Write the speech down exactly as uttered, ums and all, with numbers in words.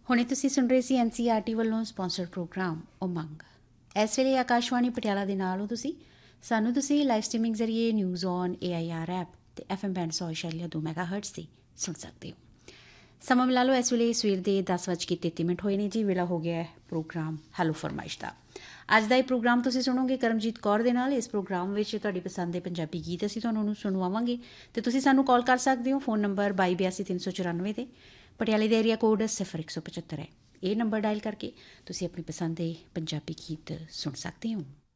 ਹੁਣੇ ਤੁਸੀਂ ਸੁਣ ਰਹੇ ਸੀ ਐਨ ਸੀ ਆਰ ਟੀ ਵੱਲੋਂ ਸਪੋਂਸਰਡ ਪ੍ਰੋਗਰਾਮ ਉਮੰਗ। ਇਸ ਵੇਲੇ ਆਕਾਸ਼ਵਾਣੀ ਪਟਿਆਲਾ ਦੇ ਨਾਲ ਹੋ ਤੁਸੀਂ। ਸਾਨੂੰ ਤੁਸੀਂ ਲਾਈਵ ਸਟ੍ਰੀਮਿੰਗ ਜ਼ਰੀਏ news on A I R app ਅਤੇ ਐਫ ਐਮ ਬੈਂਡ ਸੌ ਇਸ਼ਾਰੀਆ ਦੋ ਮੈਗਾ ਹਰਟਸ 'ਤੇ ਸੁਣ ਸਕਦੇ ਹੋ। ਸਮਾਂ ਮਿਲਾ ਲਓ, ਇਸ ਵੇਲੇ ਸਵੇਰ ਦੇ ਦਸ ਵੱਜ ਕੇ ਤੇਤੀ ਮਿੰਟ ਹੋਏ ਨੇ ਜੀ। ਵੇਲਾ ਹੋ ਗਿਆ ਪ੍ਰੋਗਰਾਮ ਹੈਲੋ ਫਰਮਾਇਸ਼ ਦਾ। ਅੱਜ ਦਾ ਇਹ ਪ੍ਰੋਗਰਾਮ ਤੁਸੀਂ ਸੁਣੋਗੇ ਕਰਮਜੀਤ ਕੌਰ ਦੇ ਨਾਲ। ਇਸ ਪ੍ਰੋਗਰਾਮ ਵਿੱਚ ਤੁਹਾਡੀ ਪਸੰਦ ਦੇ ਪੰਜਾਬੀ ਗੀਤ ਅਸੀਂ ਤੁਹਾਨੂੰ ਉਹਨੂੰ ਸੁਣਵਾਵਾਂਗੇ ਅਤੇ ਤੁਸੀਂ ਸਾਨੂੰ ਕਾਲ ਕਰ ਸਕਦੇ ਹੋ। ਫੋਨ ਨੰਬਰ ਬਾਈ ਬਿਆਸੀ ਤਿੰਨ ਸੌ ਚੁਰਾਨਵੇਂ 'ਤੇ। ਪਟਿਆਲੇ ਦਾ ਏਰੀਆ ਕੋਡ ਸਿਫਰ ਇੱਕ ਸੌ ਪਝੱਤਰ ਹੈ। ਇਹ ਨੰਬਰ ਡਾਇਲ ਕਰਕੇ ਤੁਸੀਂ ਆਪਣੀ ਪਸੰਦ ਦੇ ਪੰਜਾਬੀ ਗੀਤ ਸੁਣ ਸਕਦੇ ਹੋ।